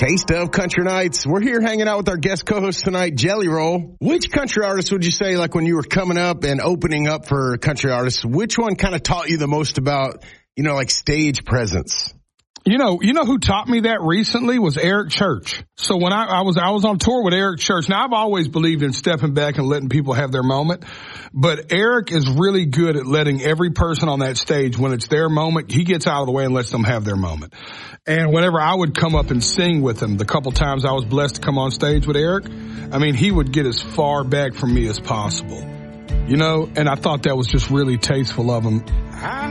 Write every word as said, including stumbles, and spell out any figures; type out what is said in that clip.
Taste of Country Nights. We're here hanging out with our guest co-host tonight, Jelly Roll. Which country artist would you say, like when you were coming up and opening up for country artists, which one kind of taught you the most about, you know, like stage presence? You know, you know who taught me that recently was Eric Church. So when I, I was, I was on tour with Eric Church. Now I've always believed in stepping back and letting people have their moment, but Eric is really good at letting every person on that stage, when it's their moment, he gets out of the way and lets them have their moment. And whenever I would come up and sing with him, the couple times I was blessed to come on stage with Eric, I mean, he would get as far back from me as possible, you know, and I thought that was just really tasteful of him.